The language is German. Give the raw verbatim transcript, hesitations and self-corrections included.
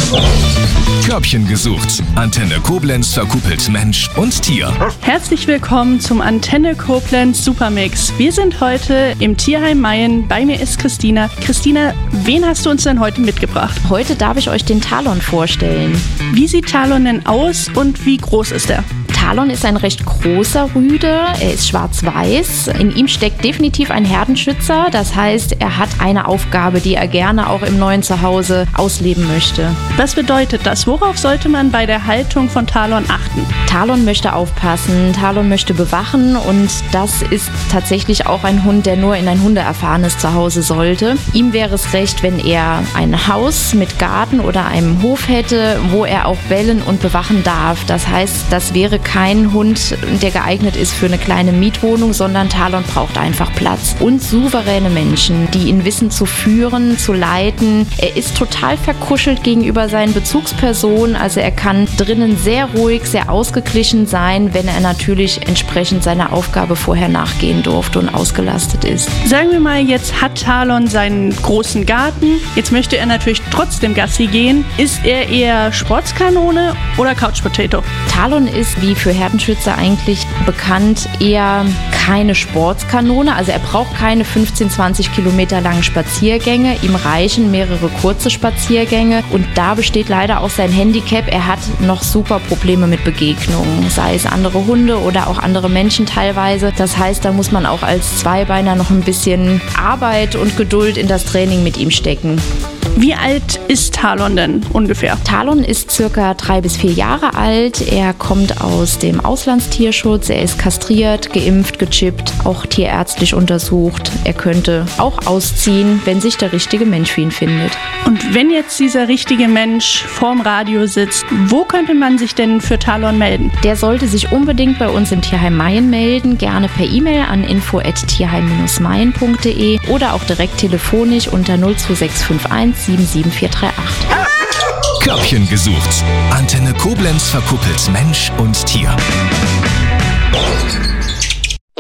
Körbchen gesucht. Antenne Koblenz verkuppelt Mensch und Tier. Herzlich willkommen zum Antenne Koblenz Supermix. Wir sind heute im Tierheim Mayen. Bei mir ist Christina. Christina, wen hast du uns denn heute mitgebracht? Heute darf ich euch den Talon vorstellen. Wie sieht Talon denn aus und wie groß ist er? Talon ist ein recht großer Rüde, er ist schwarz-weiß. In ihm steckt definitiv ein Herdenschützer, das heißt, er hat eine Aufgabe, die er gerne auch im neuen Zuhause ausleben möchte. Was bedeutet das? Worauf sollte man bei der Haltung von Talon achten? Talon möchte aufpassen, Talon möchte bewachen und das ist tatsächlich auch ein Hund, der nur in ein hundeerfahrenes Zuhause sollte. Ihm wäre es recht, wenn er ein Haus mit Garten oder einem Hof hätte, wo er auch bellen und bewachen darf. Das heißt, das wäre kein Hund, der geeignet ist für eine kleine Mietwohnung, sondern Talon braucht einfach Platz und souveräne Menschen, die ihn wissen zu führen, zu leiten. Er ist total verkuschelt gegenüber seinen Bezugspersonen, also er kann drinnen sehr ruhig, sehr ausgeglichen sein, wenn er natürlich entsprechend seiner Aufgabe vorher nachgehen durfte und ausgelastet ist. Sagen wir mal, jetzt hat Talon seinen großen Garten, jetzt möchte er natürlich trotzdem Gassi gehen. Ist er eher Sportskanone oder Couch Potato? Talon ist wie für Herdenschützer eigentlich bekannt eher keine Sportskanone, also er braucht keine fünfzehn, zwanzig Kilometer langen Spaziergänge, ihm reichen mehrere kurze Spaziergänge und da besteht leider auch sein Handicap, er hat noch super Probleme mit Begegnungen, sei es andere Hunde oder auch andere Menschen teilweise, das heißt, da muss man auch als Zweibeiner noch ein bisschen Arbeit und Geduld in das Training mit ihm stecken. Wie alt ist Talon denn ungefähr? Talon ist circa drei bis vier Jahre alt. Er kommt aus dem Auslandstierschutz. Er ist kastriert, geimpft, gechippt, auch tierärztlich untersucht. Er könnte auch ausziehen, wenn sich der richtige Mensch für ihn findet. Und wenn jetzt dieser richtige Mensch vorm Radio sitzt, wo könnte man sich denn für Talon melden? Der sollte sich unbedingt bei uns im Tierheim Mayen melden, gerne per E-Mail an info at tierheim mayen punkt de oder auch direkt telefonisch unter null zwei sechs fünf eins sieben sieben vier drei acht. Körbchen gesucht. Antenne Koblenz verkuppelt Mensch und Tier.